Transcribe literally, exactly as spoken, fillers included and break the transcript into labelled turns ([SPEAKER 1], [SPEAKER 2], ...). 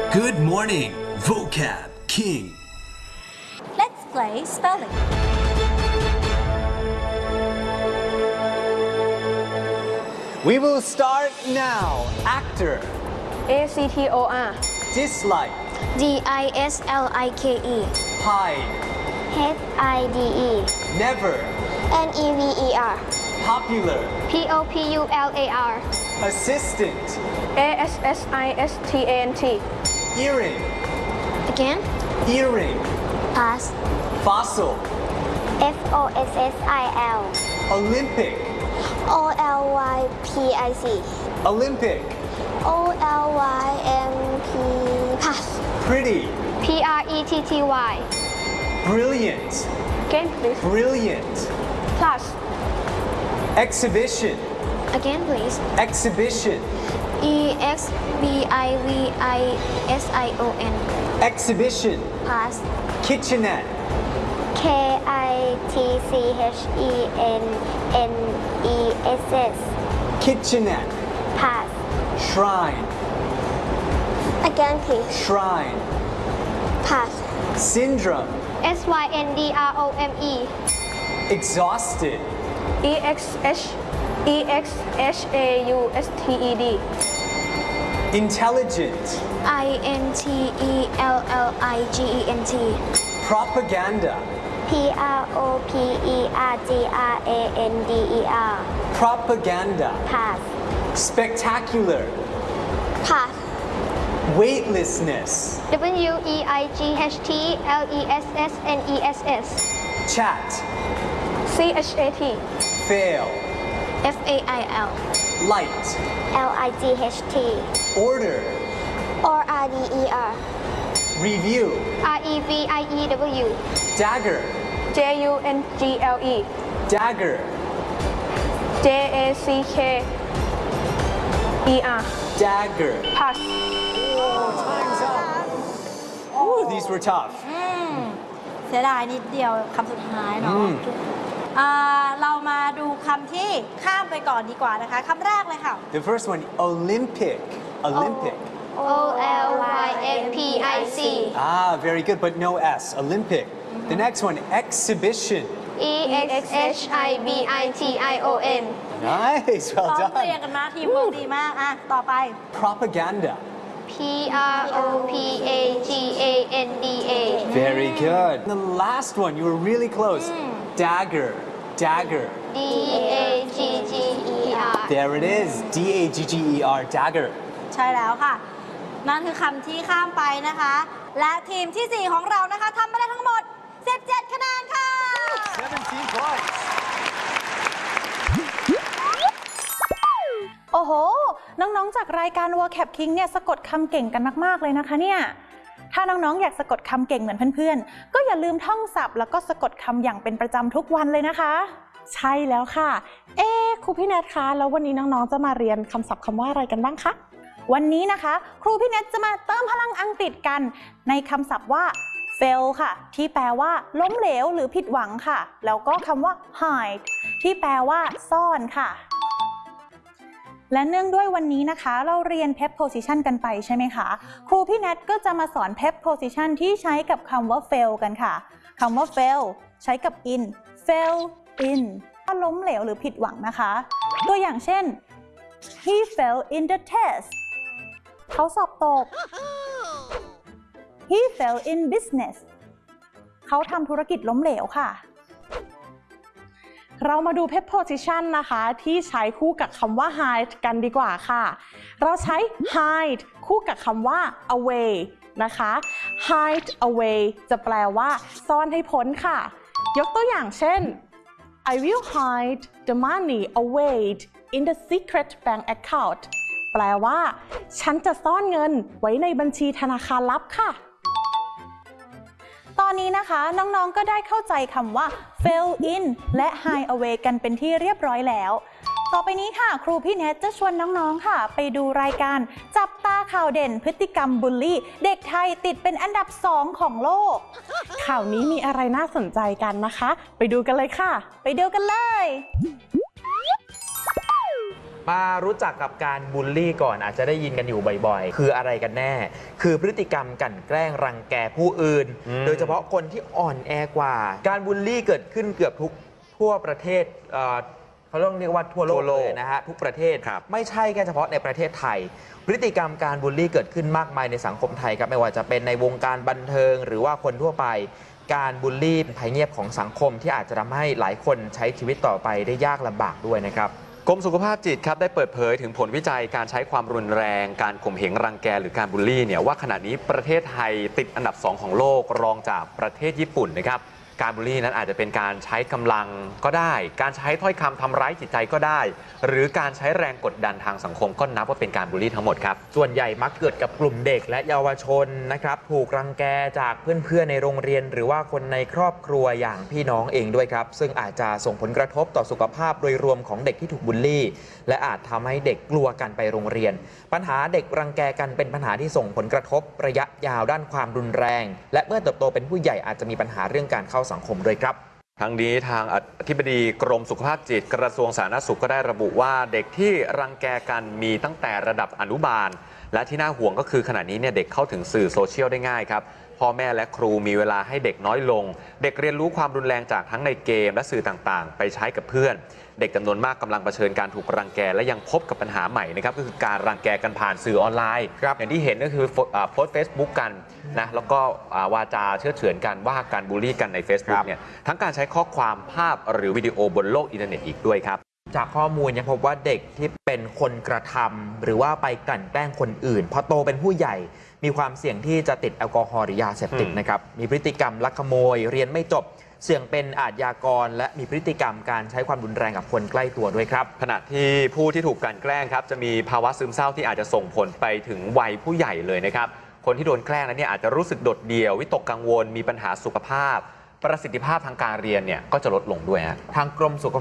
[SPEAKER 1] Good morning, Vocab King.
[SPEAKER 2] Let's play spelling.
[SPEAKER 3] We will start now. Actor.
[SPEAKER 4] A C T O R
[SPEAKER 3] Dislike.
[SPEAKER 5] D I S L I K E
[SPEAKER 3] Hide.
[SPEAKER 5] H I D E
[SPEAKER 3] Never.
[SPEAKER 5] N E V E R
[SPEAKER 3] Popular.
[SPEAKER 5] P O P U L A R
[SPEAKER 3] Assistant.
[SPEAKER 4] A S S I S T A N T
[SPEAKER 3] Earring.
[SPEAKER 5] Again
[SPEAKER 3] Earring.
[SPEAKER 5] Pass
[SPEAKER 3] Fossil.
[SPEAKER 5] F O S S I L
[SPEAKER 3] Olympic.
[SPEAKER 5] O L Y P I C
[SPEAKER 3] Olympic.
[SPEAKER 5] O L Y M P Pass
[SPEAKER 3] Pretty.
[SPEAKER 5] P R E T T Y
[SPEAKER 3] Brilliant.
[SPEAKER 4] Again please
[SPEAKER 3] Brilliant.
[SPEAKER 4] Plus
[SPEAKER 3] Exhibition.
[SPEAKER 5] Again please
[SPEAKER 3] Exhibition.
[SPEAKER 5] E X B I V I S I O N
[SPEAKER 3] Exhibition.
[SPEAKER 5] Pass
[SPEAKER 3] Kitchenette.
[SPEAKER 5] K I T C H E N N E S S
[SPEAKER 3] Kitchenette.
[SPEAKER 5] Pass
[SPEAKER 3] Shrine.
[SPEAKER 5] Again please
[SPEAKER 3] Shrine.
[SPEAKER 5] Pass
[SPEAKER 3] Syndrome.
[SPEAKER 5] S Y N D R O M E
[SPEAKER 3] Exhausted.
[SPEAKER 4] E X H E X H A U S T E D
[SPEAKER 3] Intelligent.
[SPEAKER 5] I N T E L L I G E N T
[SPEAKER 3] Propaganda.
[SPEAKER 5] P R O P E R G R A N D E R
[SPEAKER 3] Propaganda.
[SPEAKER 5] Pass
[SPEAKER 3] Spectacular.
[SPEAKER 5] Pass
[SPEAKER 3] Weightlessness.
[SPEAKER 5] W E I G H T L E S S N E S S
[SPEAKER 3] Chat.
[SPEAKER 4] C H A T
[SPEAKER 3] Fail.
[SPEAKER 5] F A I L
[SPEAKER 3] Light.
[SPEAKER 5] L I G H T
[SPEAKER 3] Order.
[SPEAKER 5] O R D E R
[SPEAKER 3] Review.
[SPEAKER 5] R E V I E W
[SPEAKER 3] Dagger.
[SPEAKER 4] J U N G L E
[SPEAKER 3] Dagger.
[SPEAKER 4] J A C K E R
[SPEAKER 3] Dagger.
[SPEAKER 4] Pass
[SPEAKER 3] Oh, time's up. Oh, these were tough.
[SPEAKER 2] เสียดายนิดเดียวคำสุดท้ายเนาะอ่าเรามาดูคำที่ข้ามไปก่อนดีกว่านะคะคำแรกเลยค่ะ
[SPEAKER 3] The first one, Olympic. Olympic.
[SPEAKER 5] O L Y M P I C
[SPEAKER 3] Ah, very good, but no S. Olympic. The next one, exhibition.
[SPEAKER 5] E X H I B I T I O N
[SPEAKER 3] Nice,
[SPEAKER 2] พร้อ
[SPEAKER 3] well
[SPEAKER 2] มเพรียง
[SPEAKER 3] done.
[SPEAKER 2] กันมาทีมเวิร์กดีมากอ่ะต่อไป
[SPEAKER 3] Propaganda.
[SPEAKER 5] P R O P A G A N D A
[SPEAKER 3] Very good. The last one, you were really close. Dagger. Dagger.
[SPEAKER 5] D A G G E R
[SPEAKER 3] There it is. D A G G E R. Dagger.
[SPEAKER 2] ใช่แล้วค่ะ นั่นคือคำที่ข้ามไปนะคะ และทีมที่สี่ของเรานะคะทำไปได้ทั้งหมดสิบเจ็ดคะแนนค่ะ
[SPEAKER 3] seventeen points.
[SPEAKER 6] โอ้โห น้องๆ จากรายการ Vocab King เนี่ยสะกดคำเก่งกันมากๆเลยนะคะเนี่ยถ้าน้องๆ อยากสะกดคำเก่งเหมือนเพื่อนๆ ก็อย่าลืมท่องศัพท์แล้วก็สะกดคำอย่างเป็นประจำทุกวันเลยนะคะใช่แล้วค่ะ เอ๊ะครูพี่แนทคะแล้ววันนี้น้องๆ จะมาเรียนคำศัพท์คำว่าอะไรกันบ้างคะวันนี้นะคะครูพี่แนทจะมาเติมพลังอังกฤษกันในคำศัพท์ว่า fail ค่ะที่แปลว่าล้มเหลวหรือผิดหวังค่ะแล้วก็คำว่า hide ที่แปลว่าซ่อนค่ะและเนื่องด้วยวันนี้นะคะเราเรียน preposition กันไปใช่ไหมคะครูพี่แนทก็จะมาสอน preposition ที่ใช้กับคำว่า fail กันค่ะคำว่า fail ใช้กับ in fail in ว่าล้มเหลวหรือผิดหวังนะคะตัวอย่างเช่น he fell in the test เขาสอบตก he fell in business เขาทำธุรกิจล้มเหลวค่ะ
[SPEAKER 7] เรามาดู preposition นะคะที่ใช้คู่กับคำว่า hide กันดีกว่าค่ะเราใช้ hide คู่กับคำว่า away นะคะ hide away จะแปลว่าซ่อนให้พ้นค่ะยกตัวอย่างเช่น I will hide the money away in the secret bank account แปลว่าฉันจะซ่อนเงินไว้ในบัญชีธนาคารลับค่ะ
[SPEAKER 6] ตอนนี้นะคะน้องๆก็ได้เข้าใจคำว่า fail in และ hide away กันเป็นที่เรียบร้อยแล้วต่อไปนี้ค่ะครูพี่แนทจะชวนน้องๆค่ะไปดูรายการจับตาข่าวเด่นพฤติกรรมบูลลี่เด็กไทยติดเป็นอันดับสองของโลก
[SPEAKER 7] ข่าวนี้มีอะไรน่าสนใจกันนะคะไปดูกันเลยค่ะ
[SPEAKER 6] ไปดูกันเลย
[SPEAKER 8] มารู้จักกับการบูลลี่ก่อนอาจจะได้ยินกันอยู่บ่อยๆ คืออะไรกันแน่ คือพฤติกรรมกลั่นแกล้งรังแกผู้อื่น โดยเฉพาะคนที่อ่อนแอกว่า การบูลลี่เกิดขึ้นเกือบทุกทั่วประเทศเอ่อเขาต้องเรียกว่าทั่วโลกเลยนะฮะทุกประเทศไม่ใช่แค่เฉพาะในประเทศไทย พฤติกรรมการบูลลี่เกิดขึ้นมากมายในสังคมไทยครับไม่ว่าจะเป็นในวงการบันเทิงหรือว่าคนทั่วไปการบูลลี่เป็นภัยเงียบของสังคมที่อาจจะทำให้หลายคนใช้ชีวิตต่อไปได้ยากลำบากด้วยนะครับ
[SPEAKER 3] กรมสุขภาพจิตครับได้เปิดเผยถึงผลวิจัยการใช้ความรุนแรงการข่มเหงรังแกหรือการบูลลี่เนี่ยว่าขณะนี้ประเทศไทยติดอันดับสองของโลกรองจากประเทศญี่ปุ่นนะครับการบูลลี่นั้นอาจจะเป็นการใช้กำลังก็ได้การใช้ถ้อยคำทำร้ายจิตใจก็ได้หรือการใช้แรงกดดันทางสังคมก็นับว่าเป็นการบูลลี่ทั้งหมดครับ
[SPEAKER 8] ส่วนใหญ่มักเกิดกับกลุ่มเด็กและเยาวชนนะครับถูกรังแกจากเพื่อนๆในโรงเรียนหรือว่าคนในครอบครัวอย่างพี่น้องเองด้วยครับซึ่งอาจจะส่งผลกระทบต่อสุขภาพโดยรวมของเด็กที่ถูกบูลลี่และอาจทำให้เด็กกลัวกันไปโรงเรียนปัญหาเด็กรังแกกันเป็นปัญหาที่ส่งผลกระทบระยะยาวด้านความรุนแรงและเมื่อเติบโตเป็นผู้ใหญ่อาจจะมีปัญหาเรื่องการเข้าสังคมด้วยครับ
[SPEAKER 3] ทั้งนี้ทางอธิบดีกรมสุขภาพจิตกระทรวงสาธารณสุขก็ได้ระบุว่าเด็กที่รังแกกันมีตั้งแต่ระดับอนุบาลและที่น่าห่วงก็คือขณะนี้เนี่ยเด็กเข้าถึงสื่อโซเชียลได้ง่ายครับพ่อแม่และครูมีเวลาให้เด็กน้อยลงเด็กเรียนรู้ความรุนแรงจากทั้งในเกมและสื่อต่างๆไปใช้กับเพื่อนเด็กจำนวนมากกำลังเผชิญการถูกรังแกและยังพบกับปัญหาใหม่นะครับก็คือการรังแกกันผ่านสื่อออนไลน์อย่างที่เห็นก็คือโพสต์เฟซบุ๊กกันนะแล้วก็วาจาเชื่อเฉือนกันว่าการบูลลี่กันใน Facebook เนี่ยทั้งการใช้ข้อความภาพหรือวิดีโอบนโลกอินเทอร์เน็ตอีกด้วยครับ
[SPEAKER 8] จากข้อมูลยังพบว่าเด็กที่เป็นคนกระทำหรือว่าไปกลั่นแกล้งคนอื่นพอโตเป็นผู้ใหญ่มีความเสี่ยงที่จะติดแอลกอฮอล์หรือยาเสพติดนะครับมีพฤติกรรมลักขโมยเรียนไม่จบเสี่ยงเป็นอาชญากรและมีพฤติกรรมการใช้ความรุนแรงกับคนใกล้ตัวด้วยครับ
[SPEAKER 3] ขณะที่ผู้ที่ถูกกลั่นแกล้งครับจะมีภาวะซึมเศร้าที่อาจจะส่งผลไปถึงวัยผู้ใหญ่เลยนะครับคนที่โดนแกล้งนั้นเนี่ยอาจจะรู้สึกโดดเดี่ยววิตกกังวลมีปัญหาสุขภาพประสิทธิภาพทางการเรียนเนี่ยก็จะลดลงด้วยฮะ
[SPEAKER 8] ทางกรมสุข